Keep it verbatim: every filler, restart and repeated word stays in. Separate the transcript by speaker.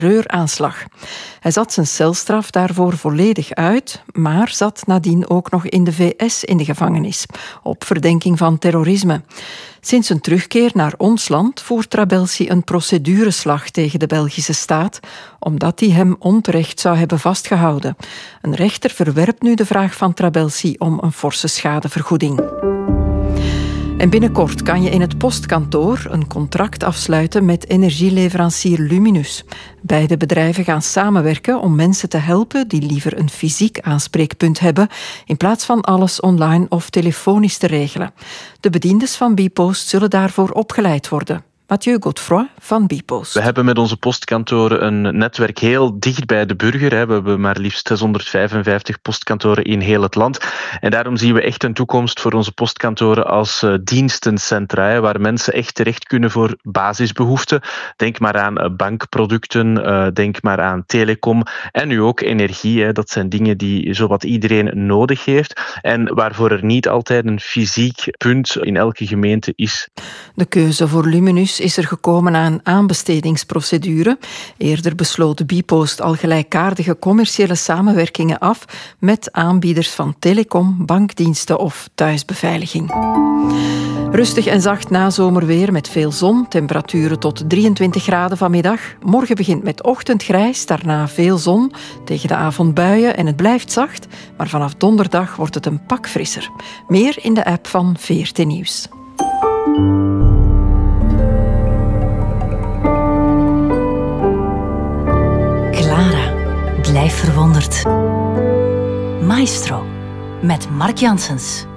Speaker 1: terreuraanslag. Hij zat zijn celstraf daarvoor volledig uit, maar zat nadien ook nog in de V S in de gevangenis, op verdenking van terrorisme. Sinds zijn terugkeer naar ons land voert Trabelsi een procedureslag tegen de Belgische staat, omdat die hem onterecht zou hebben vastgehouden. Een rechter verwerpt nu de vraag van Trabelsi om een forse schadevergoeding. En binnenkort kan je in het postkantoor een contract afsluiten met energieleverancier Luminus. Beide bedrijven gaan samenwerken om mensen te helpen die liever een fysiek aanspreekpunt hebben, in plaats van alles online of telefonisch te regelen. De bediendes van Bpost zullen daarvoor opgeleid worden. Mathieu Godefroy van Bpost.
Speaker 2: We hebben met onze postkantoren een netwerk heel dicht bij de burger. We hebben maar liefst zeshonderdvijfenvijftig postkantoren in heel het land. En daarom zien we echt een toekomst voor onze postkantoren als uh, dienstencentra, waar mensen echt terecht kunnen voor basisbehoeften. Denk maar aan bankproducten, uh, denk maar aan telecom en nu ook energie. Hè. Dat zijn dingen die zowat iedereen nodig heeft en waarvoor er niet altijd een fysiek punt in elke gemeente is.
Speaker 1: De keuze voor Luminus is er gekomen na een aanbestedingsprocedure. Eerder besloot Bpost al gelijkaardige commerciële samenwerkingen af met aanbieders van telecom, bankdiensten of thuisbeveiliging. Rustig en zacht nazomerweer met veel zon, temperaturen tot drieëntwintig graden vanmiddag. Morgen begint met ochtendgrijs, daarna veel zon, tegen de avond buien en het blijft zacht, maar vanaf donderdag wordt het een pak frisser. Meer in de app van V R T Nieuws.
Speaker 3: Clara, blijf verwonderd. Maestro, met Mark Janssens.